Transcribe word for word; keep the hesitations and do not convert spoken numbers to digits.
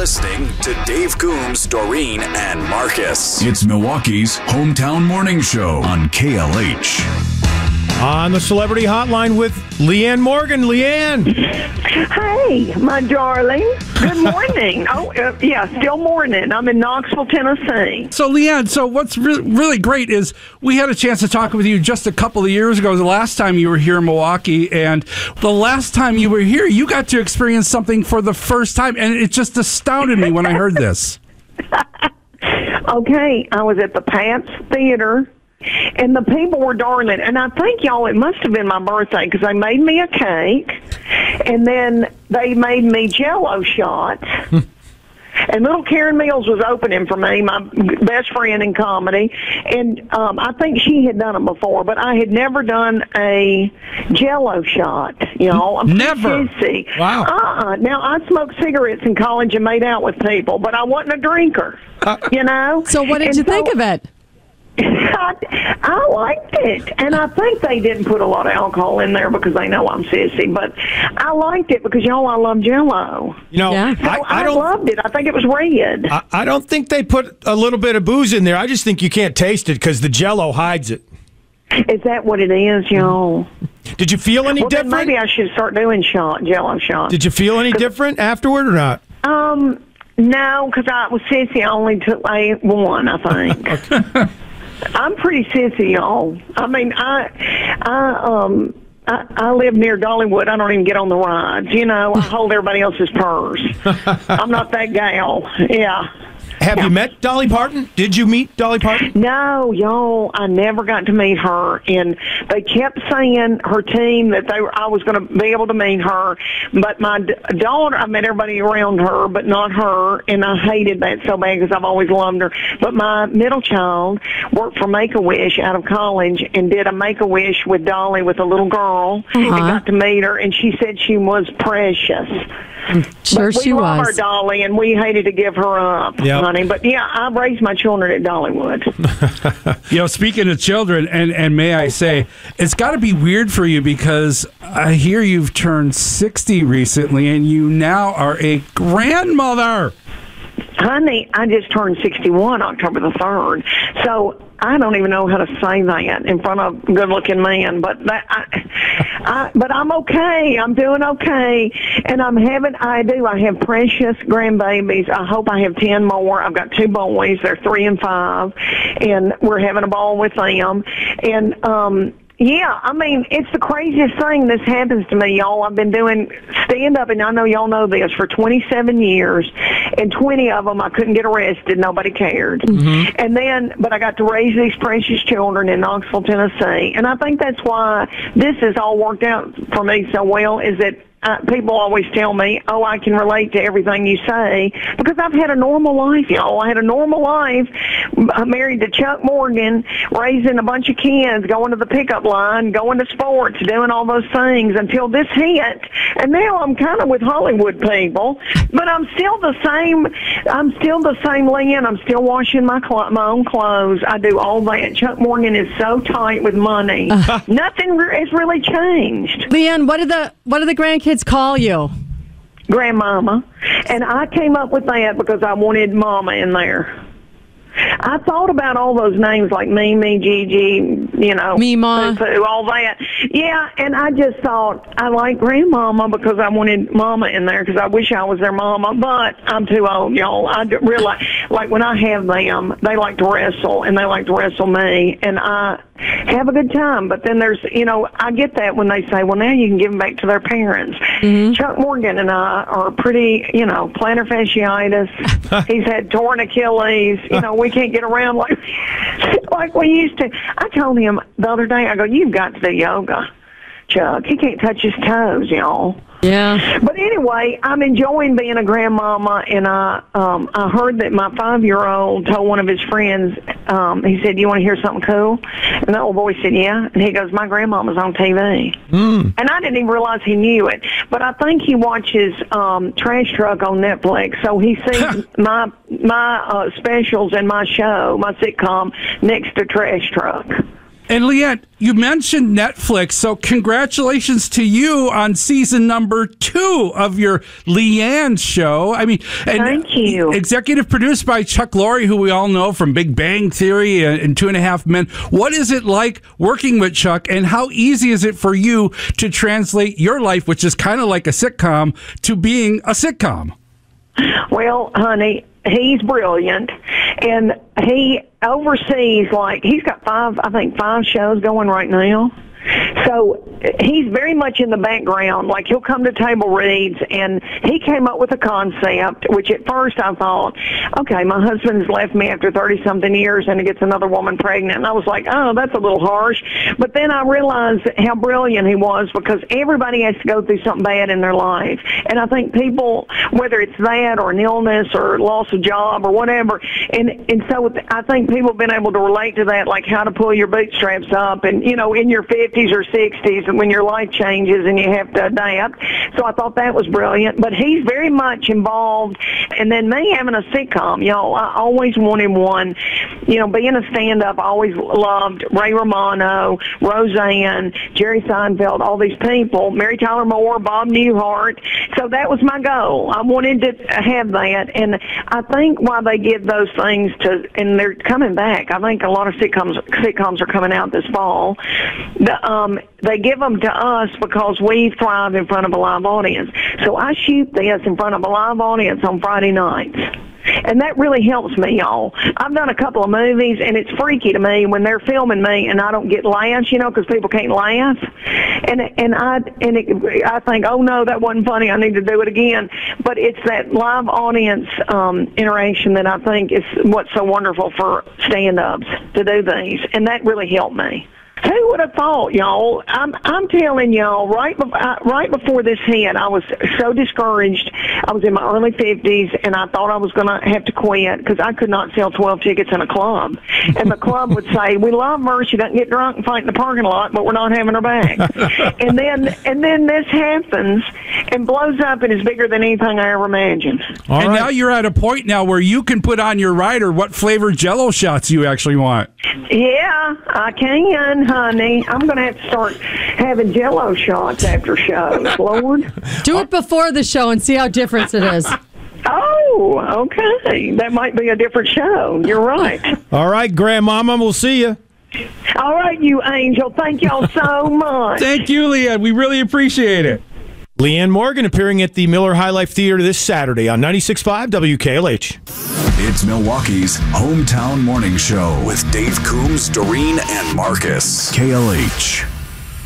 listening to Dave Coombs, Doreen, and Marcus. It's Milwaukee's hometown morning show on K L H. On the Celebrity Hotline with Leanne Morgan. Leanne. Hey, my darling. Good morning. oh, uh, yeah, still morning. I'm in Knoxville, Tennessee. So, Leanne, so what's re- really great is we had a chance to talk with you just a couple of years ago, the last time you were here in Milwaukee, and the last time you were here, you got to experience something for the first time, and it just astounded me when I heard this. Okay, I was at the Pats Theater. And the people were darling. And I think, y'all, it must have been my birthday because they made me a cake. And then they made me Jell-O shots. And little Karen Mills was opening for me, my best friend in comedy. And um, I think she had done it before, but I had never done a Jell-O shot. You know, I'm never. Sissy. Wow. Uh-uh. Now, I smoked cigarettes in college and made out with people, but I wasn't a drinker. Uh, you know? So what did and you so, think of it? I, I liked it, and I think they didn't put a lot of alcohol in there because they know I'm sissy. But I liked it because y'all, I love Jell-O. You know, Yeah. So I, I, I don't. loved it. I think it was red. I, I don't think they put a little bit of booze in there. I just think you can't taste it because the Jell-O hides it. Is that what it is, y'all? Did you feel any Well, then different? maybe I should start doing shot Jell-O shots. Did you feel any different afterward or not? Um, no, because I was sissy. I only took like one, I think. I'm pretty sissy, y'all. I mean, I, I, um, I, I live near Dollywood. I don't even get on the rides. You know, I hold everybody else's purse. I'm not that gal. Yeah. Have Yeah. you met Dolly Parton? Did you meet Dolly Parton? No, y'all, I never got to meet her, and they kept saying her team that they were, I was going to be able to meet her, but my d- daughter, I met everybody around her, but not her, and I hated that so bad because I've always loved her. But my middle child worked for Make-A-Wish out of college and did a Make-A-Wish with Dolly with a little girl, and got to meet her, and she said she was precious. Sure but we she love was. her, Dolly, and we hated to give her up, Yep. honey. But yeah, I raised my children at Dollywood. You know, speaking of children, and, and may I say, it's got to be weird for you because I hear you've turned sixty recently, and you now are a grandmother. Honey, I just turned sixty-one October the third. So I don't even know how to say that in front of a good-looking man, but that, I, I, but I'm okay. I'm doing okay, and I'm having. I do. I have precious grandbabies. I hope I have ten more. I've got two boys. They're three and five, and we're having a ball with them. And um, yeah, I mean, it's the craziest thing. This happens to me, y'all. I've been doing stand-up, and I know y'all know this, for twenty-seven years, and twenty of them I couldn't get arrested. Nobody cared. Mm-hmm. And then, but I got to raise these precious children in Knoxville, Tennessee, and I think that's why this has all worked out for me so well, is that Uh, people always tell me, oh, I can relate to everything you say, because I've had a normal life, y'all. I had a normal life. I'm married to Chuck Morgan, raising a bunch of kids, going to the pickup line, going to sports, doing all those things until this hit. And now I'm kind of with Hollywood people, but I'm still the same. I'm still the same Lynn. I'm still washing my cl- my own clothes. I do all that. Chuck Morgan is so tight with money. Uh, Nothing re- has really changed. Leanne, what do the what do the grandkids call you? Grandmama. And I came up with that because I wanted Mama in there. I thought about all those names like Mimi, Gigi, you know, Mima, Fufu, all that. Yeah, and I just thought I like Grandmama because I wanted Mama in there because I wish I was their mama, but I'm too old, y'all. I realize, like when I have them, they like to wrestle and they like to wrestle me, and I have a good time. But then there's, you know, I get that when they say, well, now you can give them back to their parents. Mm-hmm. Chuck Morgan and I are pretty, you know, plantar fasciitis. He's had torn Achilles. You know, we can't get around like like we used to. I told him the other day, I go, you've got to do yoga, Chuck. He can't touch his toes, y'all. Yeah. But anyway, I'm enjoying being a grandmama, and I um, I heard that my five-year-old told one of his friends, um, he said, you want to hear something cool? And the old boy said, yeah. And he goes, my grandmama's on T V. Mm. And I didn't even realize he knew it. But I think he watches um, Trash Truck on Netflix, so he sees my my uh, specials and my show, my sitcom, next to Trash Truck. And Leanne, you mentioned Netflix, so congratulations to you on season number two of your Leanne show. I mean, and Thank you. Executive produced by Chuck Lorre, who we all know from Big Bang Theory and Two and a Half Men. What is it like working with Chuck, and how easy is it for you to translate your life, which is kind of like a sitcom, to being a sitcom? Well, honey, he's brilliant, and he oversees, like, he's got five, I think, five shows going right now. So he's very much in the background. Like, he'll come to table reads, and he came up with a concept, which at first I thought, okay, my husband's left me after thirty-something years, and he gets another woman pregnant. And I was like, oh, that's a little harsh. But then I realized how brilliant he was, because everybody has to go through something bad in their life. And I think people, whether it's that or an illness or loss of job or whatever, and, and so I think people have been able to relate to that, like how to pull your bootstraps up, and, you know, in your fifties or sixties, and when your life changes and you have to adapt. So I thought that was brilliant. But he's very much involved. And then me having a sitcom, you know, I always wanted one. You know, being a stand-up, I always loved Ray Romano, Roseanne, Jerry Seinfeld, all these people, Mary Tyler Moore, Bob Newhart. So that was my goal. I wanted to have that. And I think why they give those things to, and they're coming back, I think a lot of sitcoms sitcoms are coming out this fall. The, um, they give them to us because we thrive in front of a live audience. So I shoot this in front of a live audience on Friday nights. And that really helps me, y'all. I've done a couple of movies, and it's freaky to me when they're filming me and I don't get laughs, you know, because people can't laugh. And and I and it, I think, oh no, that wasn't funny. I need to do it again. But it's that live audience um, interaction that I think is what's so wonderful for stand-ups to do these, and that really helped me. Who would have thought, y'all? I'm I'm telling y'all, right before, uh, right before this hit, I was so discouraged. I was in my early fifties, and I thought I was going to have to quit because I could not sell twelve tickets in a club. And the club would say, "We love her. She doesn't get drunk and fight in the parking lot, but we're not having her back." and then and then this happens and blows up and is bigger than anything I ever imagined. All and right. Now you're at a point now where you can put on your rider what flavor Jell-O shots you actually want. Yeah, I can, honey. I'm going to have to start having Jell-O shots after shows, Lord. Do it before the show and see how different it is. Oh, okay. That might be a different show. You're right. All right, Grandmama, we'll see you. All right, you angel. Thank y'all so much. Thank you, Leanne. We really appreciate it. Leanne Morgan appearing at the Miller High Life Theater this Saturday on ninety-six point five W K L H. It's Milwaukee's Hometown Morning Show With Dave Coombs, Doreen, and Marcus. K L H.